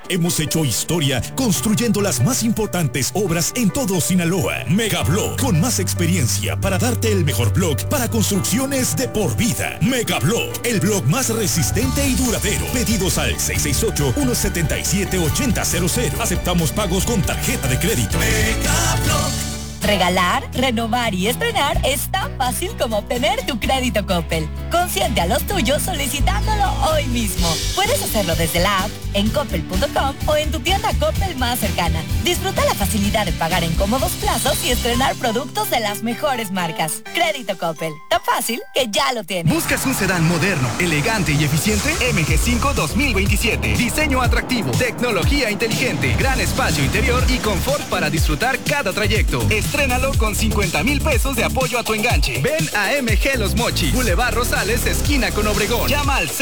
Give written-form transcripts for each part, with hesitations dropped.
Hemos hecho historia construyendo las más importantes obras en todo Sinaloa. Megablock, con más experiencia para darte el mejor block para construcciones de por vida. Megablock, el block más resistente y duradero. Pedidos al 668-177-8000. Aceptamos pagos con tarjeta de crédito. Megablock. Regalar, renovar y estrenar es tan fácil como obtener tu crédito Coppel. Consiente a los tuyos solicitándolo hoy mismo. Puedes hacerlo desde la app, en coppel.com o en tu tienda Coppel más cercana. Disfruta la facilidad de pagar en cómodos plazos y estrenar productos de las mejores marcas. Crédito Coppel, tan fácil que ya lo tienes. ¿Buscas un sedán moderno, elegante y eficiente? MG5 2027. Diseño atractivo, tecnología inteligente, gran espacio interior y confort para disfrutar cada trayecto. Estrénalo con 50,000 pesos de apoyo a tu enganche. Ven a MG Los Mochis, Boulevard Rosales, esquina con Obregón. Llama al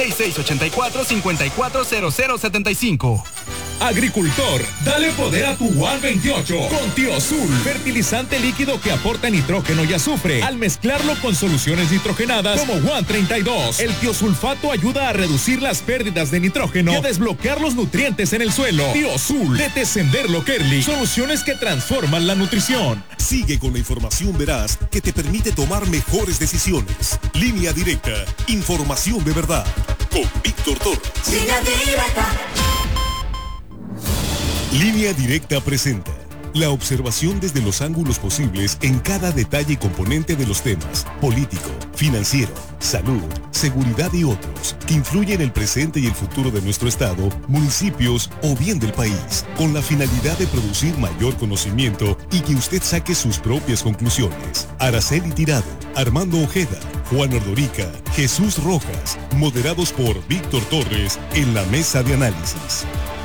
6684-540075. Agricultor, dale poder a tu WAN 28 con Tiosul, fertilizante líquido que aporta nitrógeno y azufre. Al mezclarlo con soluciones nitrogenadas como WAN 32, el tiosulfato ayuda a reducir las pérdidas de nitrógeno y a desbloquear los nutrientes en el suelo. Tiosul, de Tessenderlo Kerli, soluciones que transforman la nutrición. Sigue con la información veraz que te permite tomar mejores decisiones. Línea Directa, información de verdad. Con Víctor Torres. Línea Directa. Línea Directa presenta la observación desde los ángulos posibles en cada detalle y componente de los temas político, financiero, salud, seguridad y otros que influyen en el presente y el futuro de nuestro estado, municipios o bien del país, con la finalidad de producir mayor conocimiento y que usted saque sus propias conclusiones. Araceli Tirado, Armando Ojeda, Juan Ordorica, Jesús Rojas, moderados por Víctor Torres en la mesa de análisis.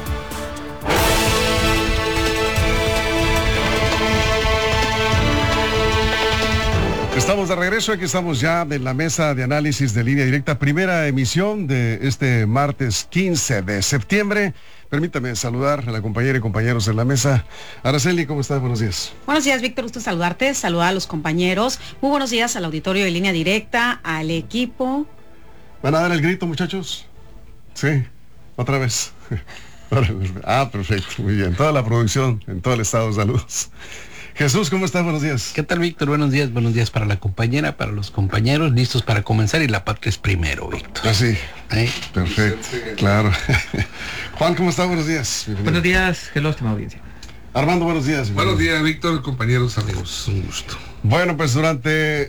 Estamos de regreso, aquí estamos ya en la mesa de análisis de Línea Directa, primera emisión de este martes 15 de septiembre. Permítame saludar a la compañera y compañeros de la mesa. Araceli, ¿cómo estás? Buenos días. Buenos días, Víctor, gusto saludarte, saludar a los compañeros. Muy buenos días al auditorio de Línea Directa, al equipo. ¿Van a dar el grito, muchachos? Sí, otra vez. Perfecto, muy bien. Toda la producción en todo el estado, saludos. Jesús, ¿cómo estás? Buenos días. ¿Qué tal, Víctor? Buenos días para la compañera, para los compañeros, listos para comenzar y la patria es primero, Víctor. Sí. Perfecto, claro. Juan, ¿cómo estás? Buenos días. Bienvenido. Buenos días, hello, estimada audiencia. Armando, buenos días. Buenos días, Víctor, compañeros, amigos, un gusto. Bueno, pues durante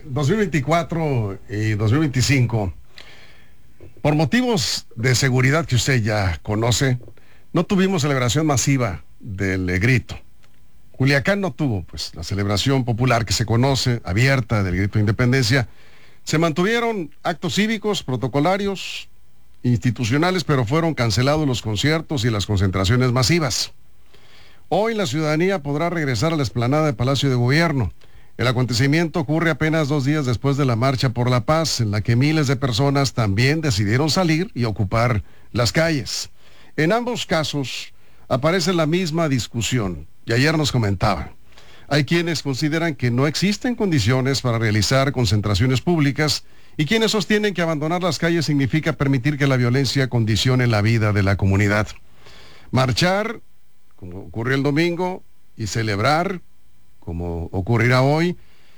2024 y 2025, por motivos de seguridad que usted ya conoce, no tuvimos celebración masiva del grito. Culiacán no tuvo, pues, la celebración popular que se conoce, abierta, del grito de independencia. Se mantuvieron actos cívicos, protocolarios, institucionales, pero fueron cancelados los conciertos y las concentraciones masivas. Hoy la ciudadanía podrá regresar a la explanada de Palacio de Gobierno. El acontecimiento ocurre apenas 2 días después de la Marcha por la Paz, en la que miles de personas también decidieron salir y ocupar las calles. En ambos casos aparece la misma discusión. Y ayer nos comentaban, hay quienes consideran que no existen condiciones para realizar concentraciones públicas y quienes sostienen que abandonar las calles significa permitir que la violencia condicione la vida de la comunidad. Marchar, como ocurrió el domingo, y celebrar, como ocurrirá hoy,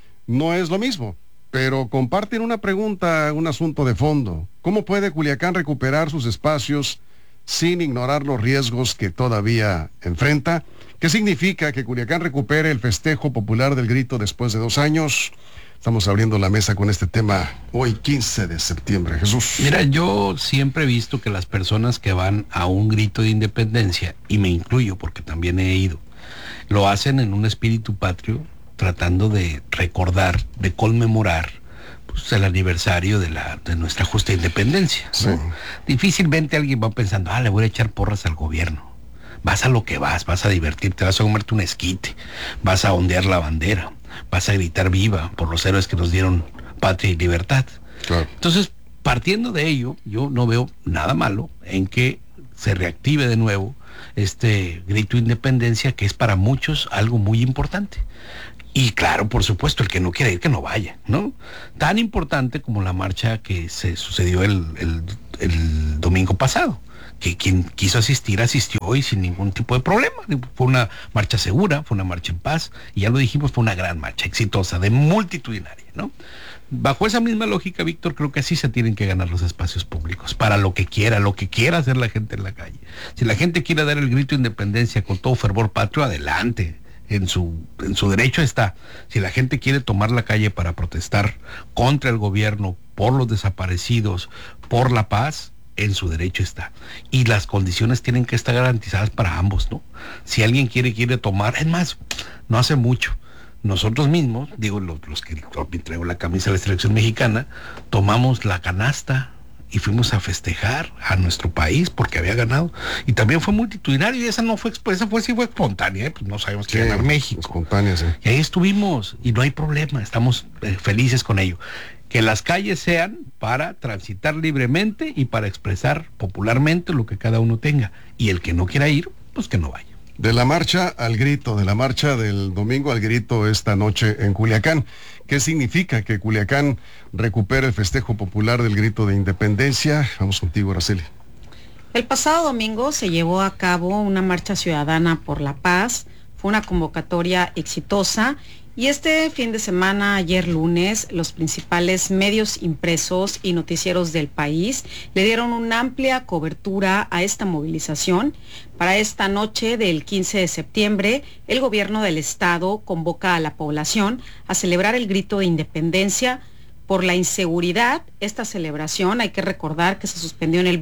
no es lo mismo, pero comparten una pregunta, un asunto de fondo. ¿Cómo puede Culiacán recuperar sus espacios sin ignorar los riesgos que todavía enfrenta? ¿Qué significa que Culiacán recupere el festejo popular del grito después de 2 años? Estamos abriendo la mesa con este tema hoy 15 de septiembre. Jesús. Mira, yo siempre he visto que las personas que van a un grito de independencia, y me incluyo porque también he ido, lo hacen en un espíritu patrio, tratando de recordar, de conmemorar pues, el aniversario de nuestra justa independencia, ¿no? Sí. Difícilmente alguien va pensando, le voy a echar porras al gobierno. Vas a lo que vas a divertirte, vas a comerte un esquite, vas a ondear la bandera, vas a gritar viva por los héroes que nos dieron patria y libertad. Claro. Entonces, partiendo de ello, yo no veo nada malo en que se reactive de nuevo este grito de independencia, que es para muchos algo muy importante. Y claro, por supuesto, el que no quiera ir, que no vaya, ¿no? Tan importante como la marcha que se sucedió el domingo pasado, que quien quiso asistir, asistió y sin ningún tipo de problema. Fue una marcha segura, fue una marcha en paz, y ya lo dijimos, fue una gran marcha, exitosa, de multitudinaria, ¿no? Bajo esa misma lógica, Víctor, creo que así se tienen que ganar los espacios públicos, para lo que quiera hacer la gente en la calle. Si la gente quiere dar el grito de independencia con todo fervor patrio, adelante. En su derecho está. Si la gente quiere tomar la calle para protestar contra el gobierno, por los desaparecidos, por la paz, en su derecho está. Y las condiciones tienen que estar garantizadas para ambos, ¿no? Si alguien quiere tomar, es más, no hace mucho, nosotros mismos, digo, los que traigo la camisa de la selección mexicana, tomamos la canasta y fuimos a festejar a nuestro país porque había ganado, y también fue multitudinario, y esa no fue expresa, fue espontánea, pues no sabemos qué ganar México. Espontánea, sí. Y ahí estuvimos, y no hay problema, estamos felices con ello. Que las calles sean para transitar libremente y para expresar popularmente lo que cada uno tenga, y el que no quiera ir, pues que no vaya. De la marcha al grito, de la marcha del domingo al grito esta noche en Culiacán. ¿Qué significa que Culiacán recupere el festejo popular del grito de independencia? Vamos contigo, Araceli. El pasado domingo se llevó a cabo una marcha ciudadana por la paz. Fue una convocatoria exitosa. Y este fin de semana, ayer lunes, los principales medios impresos y noticieros del país le dieron una amplia cobertura a esta movilización. Para esta noche del 15 de septiembre, el gobierno del estado convoca a la población a celebrar el grito de independencia. Por la inseguridad, esta celebración, hay que recordar que se suspendió en el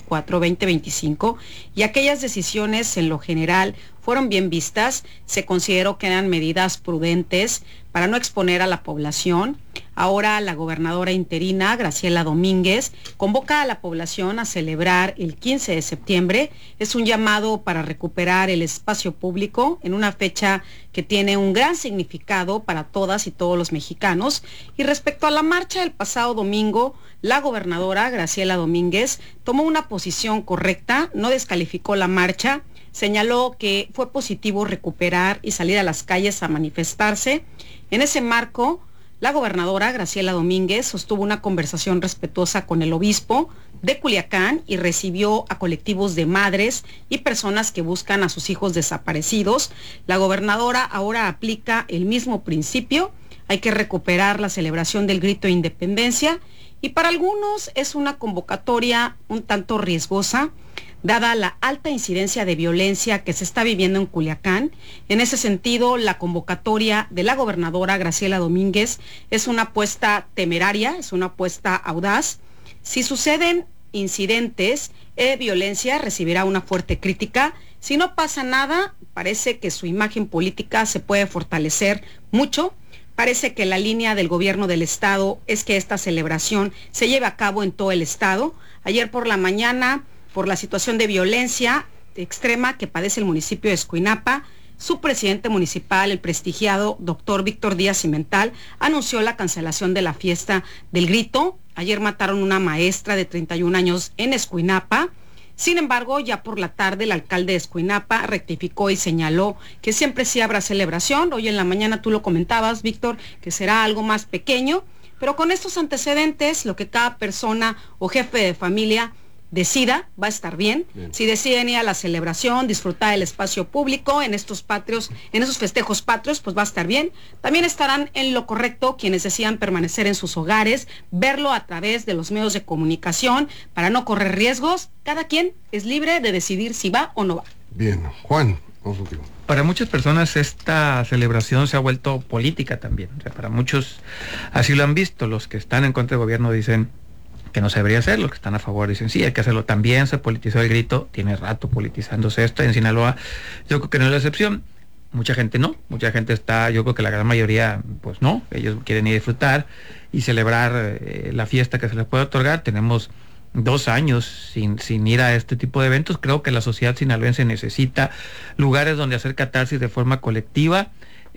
2024-2025, y aquellas decisiones en lo general fueron bien vistas. Se consideró que eran medidas prudentes para no exponer a la población. Ahora la gobernadora interina, Graciela Domínguez, convoca a la población a celebrar el 15 de septiembre. Es un llamado para recuperar el espacio público en una fecha que tiene un gran significado para todas y todos los mexicanos. Y respecto a la marcha del pasado domingo, la gobernadora Graciela Domínguez tomó una posición correcta, no descalificó la marcha, señaló que fue positivo recuperar y salir a las calles a manifestarse. En ese marco, la gobernadora Graciela Domínguez sostuvo una conversación respetuosa con el obispo de Culiacán y recibió a colectivos de madres y personas que buscan a sus hijos desaparecidos. La gobernadora ahora aplica el mismo principio. Hay que recuperar la celebración del grito de independencia, y para algunos es una convocatoria un tanto riesgosa, dada la alta incidencia de violencia que se está viviendo en Culiacán. En ese sentido, la convocatoria de la gobernadora Graciela Domínguez es una apuesta temeraria, es una apuesta audaz. Si suceden incidentes de violencia, recibirá una fuerte crítica. Si no pasa nada, parece que su imagen política se puede fortalecer mucho. Parece que la línea del gobierno del estado es que esta celebración se lleve a cabo en todo el estado. Ayer por la mañana, por la situación de violencia extrema que padece el municipio de Escuinapa, su presidente municipal, el prestigiado doctor Víctor Díaz Cimental, anunció la cancelación de la fiesta del grito. Ayer mataron una maestra de 31 años en Escuinapa. Sin embargo, ya por la tarde el alcalde de Escuinapa rectificó y señaló que siempre sí habrá celebración. Hoy en la mañana tú lo comentabas, Víctor, que será algo más pequeño, pero con estos antecedentes, lo que cada persona o jefe de familia decida, va a estar bien. Si deciden ir a la celebración, disfrutar del espacio público en estos patrios, en esos festejos patrios, pues va a estar bien. También estarán en lo correcto quienes decidan permanecer en sus hogares, verlo a través de los medios de comunicación para no correr riesgos. Cada quien es libre de decidir si va o no va. Bien, Juan, vamos contigo. Para muchas personas esta celebración se ha vuelto política también. O sea, para muchos así lo han visto. Los que están en contra del gobierno dicen que no se debería hacer, los que están a favor dicen sí, hay que hacerlo. También se politizó el grito, tiene rato politizándose esto. En Sinaloa yo creo que no es la excepción. Mucha gente no, mucha gente está, yo creo que la gran mayoría pues no, ellos quieren ir a disfrutar y celebrar la fiesta que se les puede otorgar. Tenemos 2 años sin ir a este tipo de eventos. Creo que la sociedad sinaloense necesita lugares donde hacer catarsis de forma colectiva.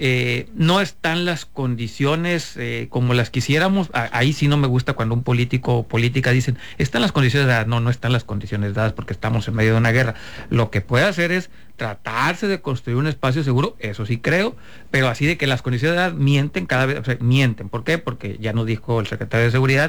No están las condiciones como las quisiéramos. Ahí sí no me gusta cuando un político o política dicen, están las condiciones dadas. No, no están las condiciones dadas porque estamos en medio de una guerra. Lo que puede hacer es tratarse de construir un espacio seguro, eso sí creo, pero así de que las condiciones dadas mienten cada vez, o sea, mienten. ¿Por qué? Porque ya nos dijo el secretario de Seguridad,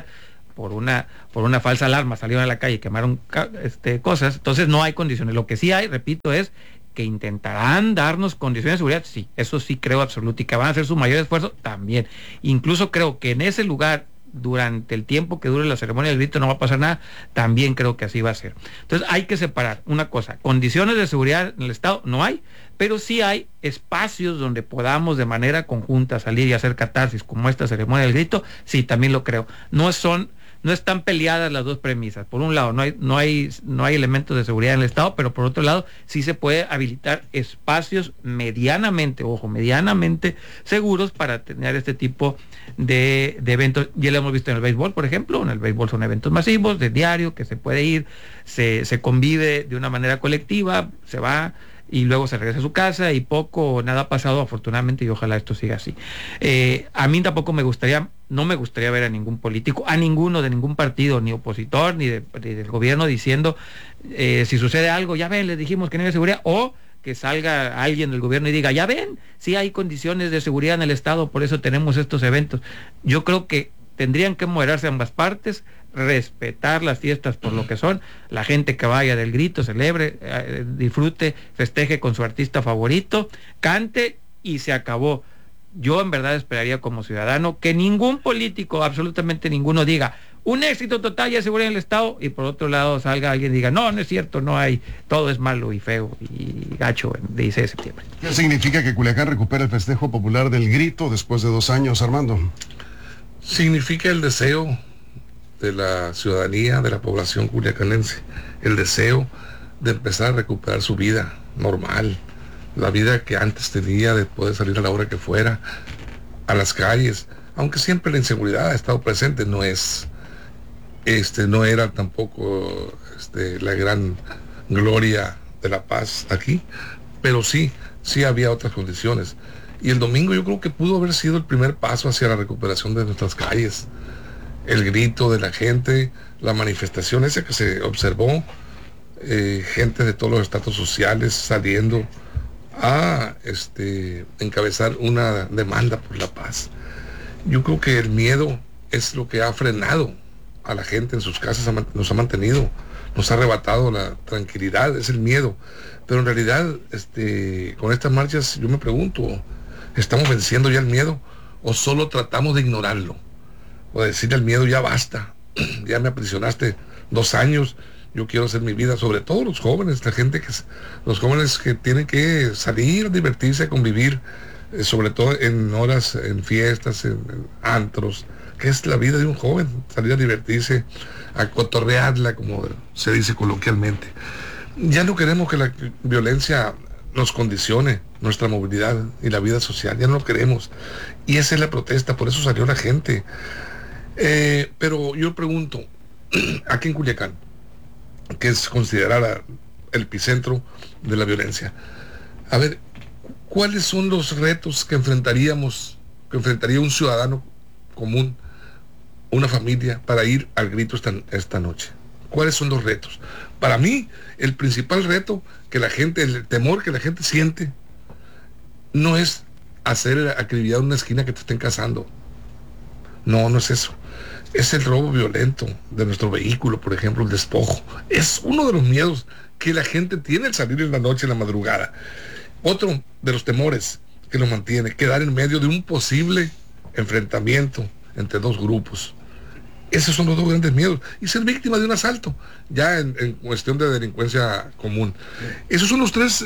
por una falsa alarma salieron a la calle y quemaron cosas, entonces no hay condiciones. Lo que sí hay, repito, es que intentarán darnos condiciones de seguridad, sí, eso sí creo absoluto, y que van a hacer su mayor esfuerzo también. Incluso creo que en ese lugar, durante el tiempo que dure la ceremonia del grito, no va a pasar nada, también creo que así va a ser. Entonces hay que separar una cosa, condiciones de seguridad en el Estado no hay, pero sí hay espacios donde podamos de manera conjunta salir y hacer catarsis, como esta ceremonia del grito, sí, también lo creo. No están peleadas las dos premisas. Por un lado, no hay elementos de seguridad en el Estado, pero por otro lado, sí se puede habilitar espacios medianamente seguros para tener este tipo de eventos. Ya lo hemos visto en el béisbol, por ejemplo. En el béisbol son eventos masivos, de diario, que se puede ir, se convive de una manera colectiva, se va y luego se regresa a su casa y poco o nada ha pasado, afortunadamente, y ojalá esto siga así. A mí tampoco no me gustaría ver a ningún político, a ninguno de ningún partido, ni opositor, ni del gobierno diciendo, si sucede algo, ya ven, les dijimos que no hay seguridad, o que salga alguien del gobierno y diga, ya ven, sí hay condiciones de seguridad en el Estado, por eso tenemos estos eventos. Yo creo que tendrían que moderarse ambas partes, respetar las fiestas por lo que son, la gente que vaya del grito, celebre, disfrute, festeje con su artista favorito, cante y se acabó. Yo en verdad esperaría como ciudadano que ningún político, absolutamente ninguno, diga un éxito total y seguridad en el Estado, y por otro lado salga alguien y diga, no es cierto, no hay, todo es malo y feo y gacho el 16 de septiembre. ¿Qué significa que Culiacán recupera el festejo popular del grito después de 2 años, Armando? Significa el deseo de la ciudadanía, de la población culiacanense, el deseo de empezar a recuperar su vida normal, la vida que antes tenía, de poder salir a la hora que fuera, a las calles, aunque siempre la inseguridad ha estado presente, no era tampoco la gran gloria de la paz aquí, pero sí había otras condiciones. Y el domingo yo creo que pudo haber sido el primer paso hacia la recuperación de nuestras calles. El grito de la gente, la manifestación esa que se observó, gente de todos los estratos sociales saliendo a encabezar una demanda por la paz. Yo creo que el miedo es lo que ha frenado a la gente en sus casas, nos ha mantenido, nos ha arrebatado la tranquilidad, es el miedo. Pero en realidad, con estas marchas, yo me pregunto, ¿estamos venciendo ya el miedo o solo tratamos de ignorarlo? O decirle al miedo, ya basta, ya me aprisionaste 2 años, yo quiero hacer mi vida, sobre todo los jóvenes, los jóvenes que tienen que salir, divertirse, convivir, sobre todo en horas, en fiestas, en antros, que es la vida de un joven, salir a divertirse, a cotorrearla, como se dice coloquialmente. Ya no queremos que la violencia nos condicione nuestra movilidad y la vida social, ya no lo queremos. Y esa es la protesta, por eso salió la gente. Pero yo pregunto, aquí en Culiacán, que es considerada el epicentro de la violencia, a ver, ¿cuáles son los retos que enfrentaría un ciudadano común, una familia, para ir al grito esta noche? ¿Cuáles son los retos? Para mí, el principal reto el temor que la gente siente, no es hacer acribillar en una esquina que te estén cazando. No es eso. Es el robo violento de nuestro vehículo, por ejemplo, el despojo. Es uno de los miedos que la gente tiene al salir en la noche, en la madrugada. Otro de los temores que nos mantiene, quedar en medio de un posible enfrentamiento entre 2 grupos. Esos son los 2 grandes miedos. Y ser víctima de un asalto, ya en cuestión de delincuencia común. Esos son los 3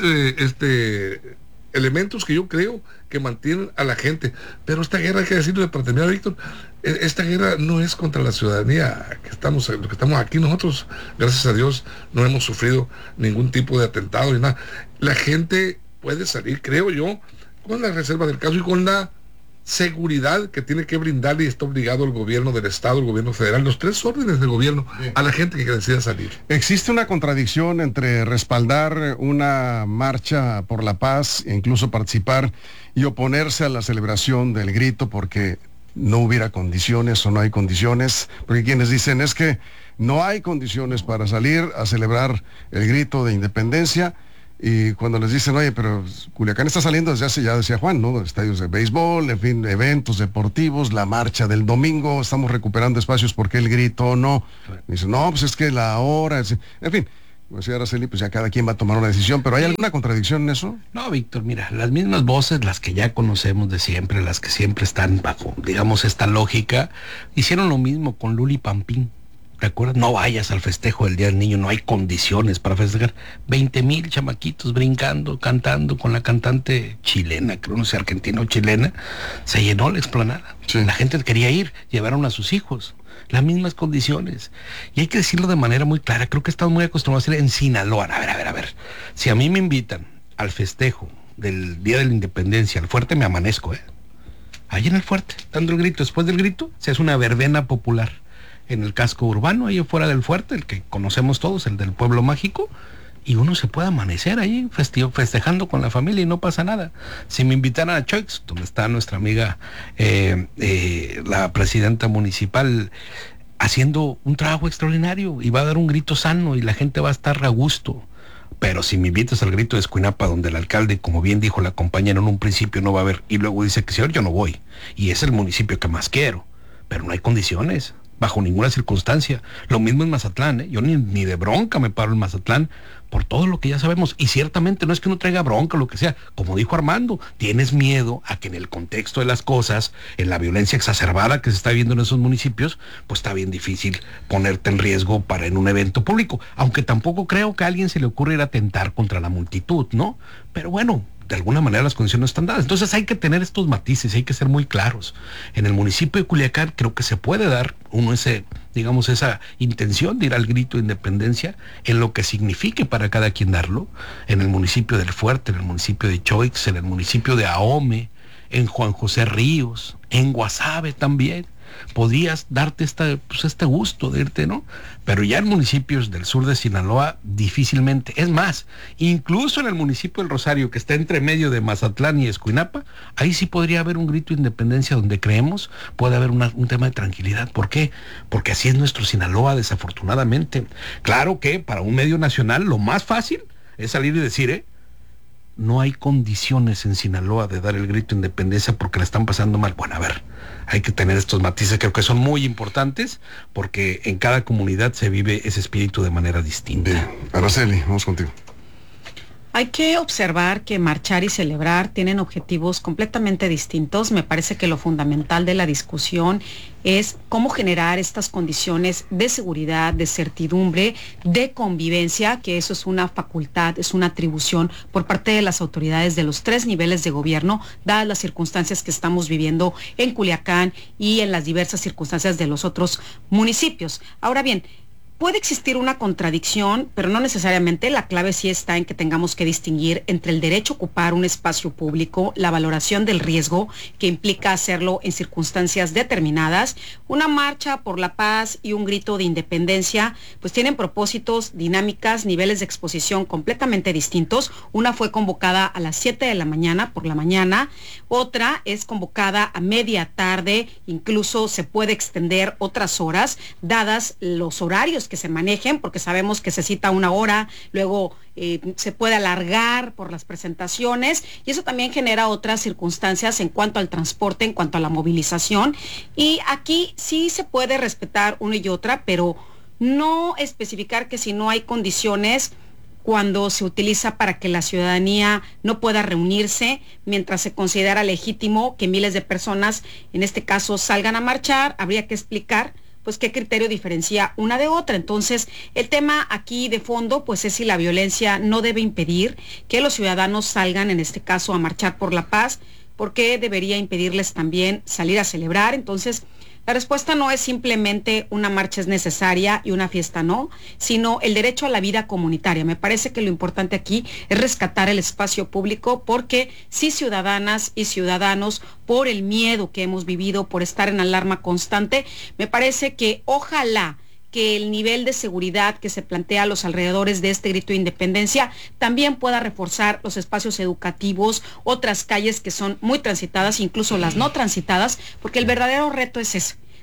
elementos que yo creo que mantienen a la gente. Pero esta guerra, hay que decirlo para terminar, Víctor, esta guerra no es contra la ciudadanía los que estamos aquí. Nosotros, gracias a Dios, no hemos sufrido ningún tipo de atentado ni nada. La gente puede salir, creo yo, con la reserva del caso y con la seguridad que tiene que brindarle y está obligado el gobierno del Estado, el gobierno federal, los 3 órdenes del gobierno, a la gente que decida salir. ¿Existe una contradicción entre respaldar una marcha por la paz e incluso participar y oponerse a la celebración del grito porque no hubiera condiciones o no hay condiciones? Porque quienes dicen es que no hay condiciones para salir a celebrar el grito de independencia, Y cuando les dicen, oye, pero Culiacán está saliendo desde hace, ya decía Juan, ¿no? Estadios de béisbol, en fin, eventos deportivos, la marcha del domingo, estamos recuperando espacios, porque el grito no. Y dicen, no, pues es que la hora, en fin. Como decía Araceli, pues ya cada quien va a tomar una decisión, pero ¿hay alguna contradicción en eso? No, Víctor, mira, las mismas voces, las que ya conocemos de siempre, las que siempre están bajo, digamos, esta lógica, hicieron lo mismo con Luli Pampín. ¿Te acuerdas? No vayas al festejo del Día del Niño, no hay condiciones para festejar. 20,000 chamaquitos brincando, cantando con la cantante chilena, creo no sé, argentina o chilena, se llenó la explanada. Sí. La gente quería ir, llevaron a sus hijos. Las mismas condiciones. Y hay que decirlo de manera muy clara, creo que estamos muy acostumbrados a hacer en Sinaloa. A ver. Si a mí me invitan al festejo del Día de la Independencia, al fuerte, me amanezco, ahí en el fuerte, dando el grito. Después del grito, se hace una verbena popular en el casco urbano, ahí fuera del fuerte, el que conocemos todos, el del pueblo mágico, y uno se puede amanecer ahí festejando con la familia y no pasa nada. Si me invitaran a Choix, donde está nuestra amiga la presidenta municipal, haciendo un trabajo extraordinario, y va a dar un grito sano y la gente va a estar a gusto. Pero si me invitas al grito de Escuinapa, donde el alcalde, como bien dijo la compañera, en un principio no va a haber, y luego dice que señor, yo no voy, y es el municipio que más quiero, pero no hay condiciones, bajo ninguna circunstancia. Lo mismo en Mazatlán, yo ni de bronca me paro en Mazatlán, por todo lo que ya sabemos, y ciertamente no es que uno traiga bronca o lo que sea, como dijo Armando, tienes miedo a que en el contexto de las cosas, en la violencia exacerbada que se está viendo en esos municipios, pues está bien difícil ponerte en riesgo para en un evento público, aunque tampoco creo que a alguien se le ocurra ir a atentar contra la multitud, ¿no? Pero bueno, de alguna manera las condiciones están dadas. Entonces hay que tener estos matices, hay que ser muy claros. En el municipio de Culiacán creo que se puede dar esa intención de ir al grito de independencia, en lo que signifique para cada quien darlo. En el municipio del Fuerte, en el municipio de Choix, en el municipio de Ahome, en Juan José Ríos, en Guasave también. Podrías darte este gusto de irte, ¿no? Pero ya en municipios del sur de Sinaloa difícilmente. Es más, incluso en el municipio del Rosario, que está entre medio de Mazatlán y Escuinapa, ahí sí podría haber un grito de independencia donde creemos puede haber un tema de tranquilidad. ¿Por qué? Porque así es nuestro Sinaloa, desafortunadamente. Claro que para un medio nacional lo más fácil es salir y decir, no hay condiciones en Sinaloa de dar el grito de independencia porque le están pasando mal. Bueno, a ver, hay que tener estos matices, creo que son muy importantes, porque en cada comunidad se vive ese espíritu de manera distinta. Bien. Araceli, vamos contigo. Hay que observar que marchar y celebrar tienen objetivos completamente distintos. Me parece que lo fundamental de la discusión es cómo generar estas condiciones de seguridad, de certidumbre, de convivencia, que eso es una facultad, es una atribución por parte de las autoridades de los 3 niveles de gobierno, dadas las circunstancias que estamos viviendo en Culiacán y en las diversas circunstancias de los otros municipios. Ahora bien, puede existir una contradicción, pero no necesariamente. La clave sí está en que tengamos que distinguir entre el derecho a ocupar un espacio público, la valoración del riesgo que implica hacerlo en circunstancias determinadas. Una marcha por la paz y un grito de independencia pues tienen propósitos, dinámicas, niveles de exposición completamente distintos. Una fue convocada a las 7 de la mañana por la mañana, otra es convocada a media tarde, incluso se puede extender otras horas, dadas los horarios que se manejen, porque sabemos que se cita 1 hora, luego se puede alargar por las presentaciones, y eso también genera otras circunstancias en cuanto al transporte, en cuanto a la movilización, y aquí sí se puede respetar una y otra, pero no especificar que si no hay condiciones cuando se utiliza para que la ciudadanía no pueda reunirse, mientras se considera legítimo que miles de personas, en este caso, salgan a marchar. Habría que explicar pues qué criterio diferencia una de otra. Entonces, el tema aquí de fondo pues es si la violencia no debe impedir que los ciudadanos salgan, en este caso, a marchar por la paz, porque debería impedirles también salir a celebrar. Entonces, la respuesta no es simplemente una marcha es necesaria y una fiesta no, sino el derecho a la vida comunitaria. Me parece que lo importante aquí es rescatar el espacio público, porque si ciudadanas y ciudadanos, por el miedo que hemos vivido, por estar en alarma constante, me parece que ojalá que el nivel de seguridad que se plantea a los alrededores de este grito de independencia también pueda reforzar los espacios educativos, otras calles que son muy transitadas, incluso las no transitadas, porque el verdadero reto es ese,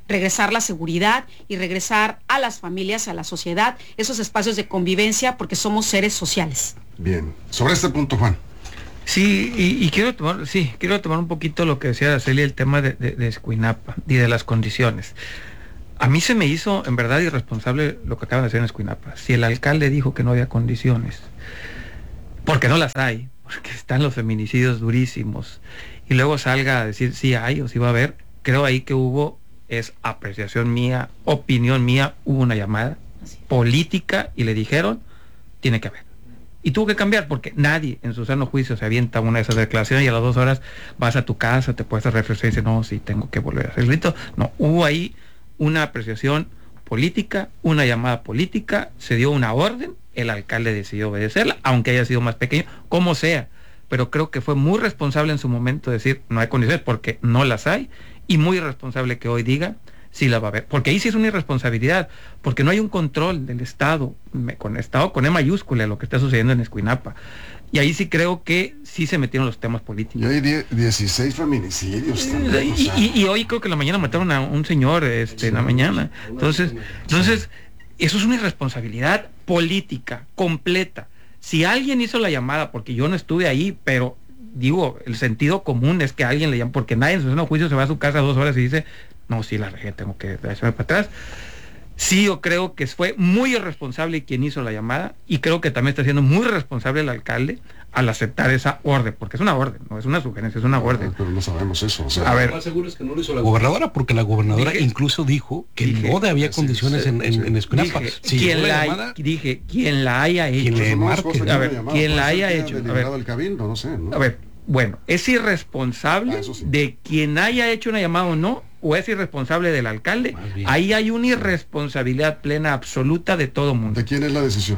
regresar la seguridad y regresar a las familias, a la sociedad, esos espacios de convivencia, porque somos seres sociales. Bien, sobre este punto, Juan. Sí, y quiero tomar un poquito lo que decía Araceli, el tema de Escuinapa y de las condiciones. A mí se me hizo en verdad irresponsable lo que acaban de hacer en Escuinapa. Si el alcalde dijo que no había condiciones, porque no las hay, porque están los feminicidios durísimos, y luego salga a decir si hay o si va a haber, creo ahí que es apreciación mía, opinión mía, hubo una llamada política y le dijeron, tiene que haber. Y tuvo que cambiar, porque nadie en su sano juicio se avienta una de esas declaraciones y a las 2 horas vas a tu casa, te puedes refrescar y dices, no, sí, tengo que volver a hacer el grito. No, hubo ahí una apreciación política, una llamada política, se dio una orden, el alcalde decidió obedecerla, aunque haya sido más pequeño, como sea. Pero creo que fue muy responsable en su momento decir, no hay condiciones porque no las hay, y muy irresponsable que hoy diga, sí la va a haber, porque ahí sí es una irresponsabilidad, porque no hay un control del Estado con E mayúscula, lo que está sucediendo en Escuinapa, y ahí sí creo que sí se metieron los temas políticos. Y hay 16 feminicidios también, y hoy creo que en la mañana mataron a un señor, en la mañana, entonces eso es una irresponsabilidad política completa. Si alguien hizo la llamada, porque yo no estuve ahí, pero digo, el sentido común es que alguien le llama, porque nadie en su seno juicio se va a su casa 2 horas y dice, no, sí la regué, tengo que echarme para atrás. Sí, yo creo que fue muy irresponsable quien hizo la llamada, y creo que también está siendo muy responsable el alcalde al aceptar esa orden, porque es una orden, no es una sugerencia, es una orden. Pero no sabemos eso. A ver, lo más seguro es que no lo hizo la gobernadora, porque la gobernadora incluso dijo que no había condiciones en Escuinapa. Quien la haya hecho. Quien la haya hecho. A ver, bueno, es irresponsable de quien haya hecho una llamada o no, o es irresponsable del alcalde. Ahí hay una irresponsabilidad plena, absoluta de todo mundo. ¿De quién es la decisión?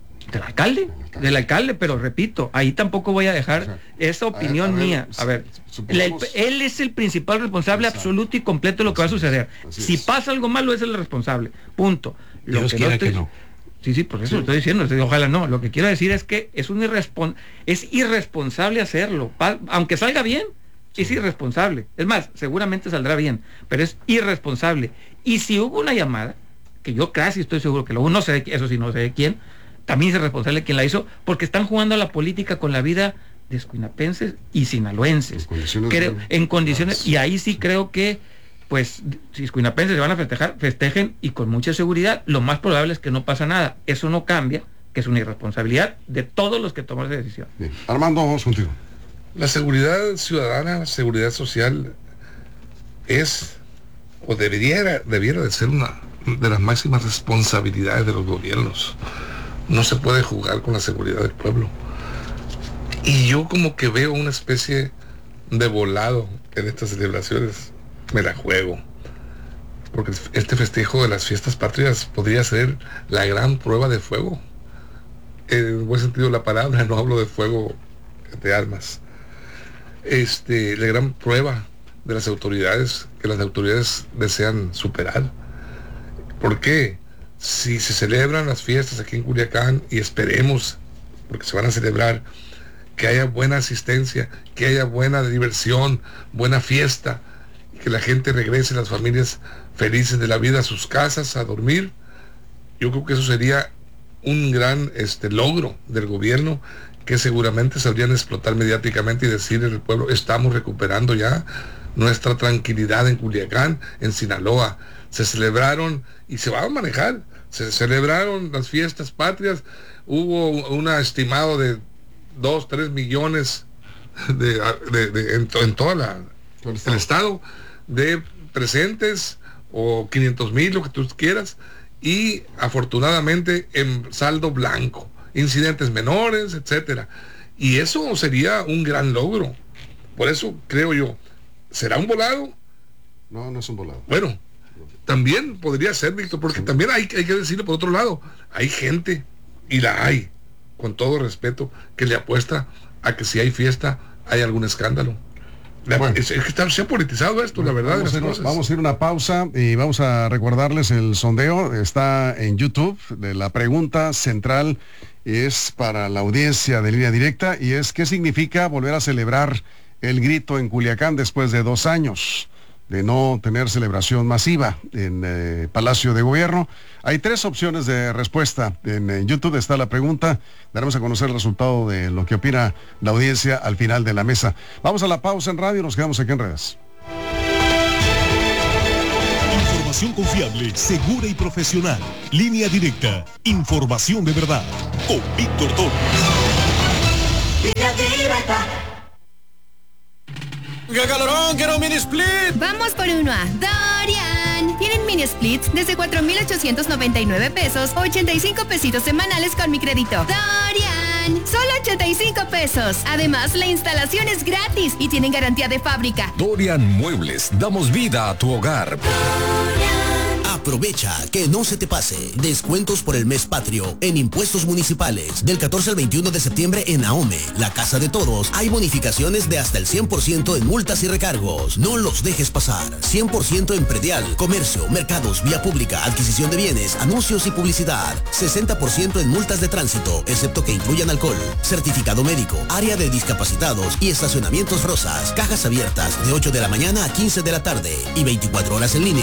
Del alcalde, pero repito, ahí tampoco voy a dejar esa opinión mía. A ver, él es el principal responsable absoluto y completo de lo que va a suceder. Si pasa algo malo, es el responsable. Punto. Dios quiera que no. Sí, por eso lo estoy diciendo, ojalá no. Lo que quiero decir es que es irresponsable hacerlo. Aunque salga bien, es irresponsable. Es más, seguramente saldrá bien, pero es irresponsable. Y si hubo una llamada, que yo casi estoy seguro que no sé, eso sí, no sé de quién, también es responsable quien la hizo, porque están jugando a la política con la vida de escuinapenses y sinaloenses. En condiciones, y ahí sí creo que, pues, si escuinapenses se van a festejar, festejen, y con mucha seguridad. Lo más probable es que no pasa nada. Eso no cambia, que es una irresponsabilidad de todos los que toman esa decisión. Bien. Armando, vamos contigo. La seguridad ciudadana, la seguridad social es, o debiera de ser una de las máximas responsabilidades de los gobiernos. No se puede jugar con la seguridad del pueblo. Y yo como que veo una especie de volado en estas celebraciones. Me la juego. Porque este festejo de las fiestas patrias podría ser la gran prueba de fuego. En el buen sentido de la palabra, no hablo de fuego de armas. La gran prueba de las autoridades, que las autoridades desean superar. ¿Por qué? Si se celebran las fiestas aquí en Culiacán, y esperemos, porque se van a celebrar, que haya buena asistencia, que haya buena diversión, buena fiesta, y que la gente regrese, las familias felices de la vida, a sus casas, a dormir, yo creo que eso sería un gran logro del gobierno, que seguramente sabrían explotar mediáticamente y decirle al pueblo, estamos recuperando ya nuestra tranquilidad en Culiacán, en Sinaloa. Se celebraron, y se va a manejar, se celebraron las fiestas patrias, hubo un estimado de 2-3 millones en toda el estado de presentes, o 500,000, lo que tú quieras, y afortunadamente en saldo blanco, incidentes menores, etcétera. Y eso sería un gran logro. Por eso creo yo, ¿será un volado? No, no es un volado. Bueno, también podría ser, Víctor, porque también hay que decirlo por otro lado, hay gente, y la hay, con todo respeto, que le apuesta a que si hay fiesta, hay algún escándalo. Bueno, es que se ha politizado esto, la verdad. Vamos a ir a una pausa y vamos a recordarles el sondeo. Está en YouTube. La pregunta central es para la audiencia de Línea Directa, y es: ¿qué significa volver a celebrar el grito en Culiacán después de 2 años? de no tener celebración masiva en Palacio de Gobierno. Hay 3 opciones de respuesta. En YouTube está la pregunta. Daremos a conocer el resultado de lo que opina la audiencia al final de la mesa. Vamos a la pausa en radio, nos quedamos aquí en redes. Información confiable, segura y profesional. Línea directa. Información de verdad. Con Víctor Torres. Línea directa. ¡Qué calorón! ¡Quiero un mini split! Vamos por uno a Dorian. Tienen mini splits desde 4,899 pesos, 85 pesitos semanales con mi crédito. Dorian. Solo 85 pesos. Además, la instalación es gratis y tienen garantía de fábrica. Dorian Muebles. Damos vida a tu hogar. Aprovecha que no se te pase. Descuentos por el mes patrio en impuestos municipales. Del 14 al 21 de septiembre en AOME, la Casa de Toros, hay bonificaciones de hasta el 100% en multas y recargos. No los dejes pasar. 100% en predial, comercio, mercados, vía pública, adquisición de bienes, anuncios y publicidad. 60% en multas de tránsito, excepto que incluyan alcohol. Certificado médico, área de discapacitados y estacionamientos rosas. Cajas abiertas de 8 de la mañana a 15 de la tarde y 24 horas en línea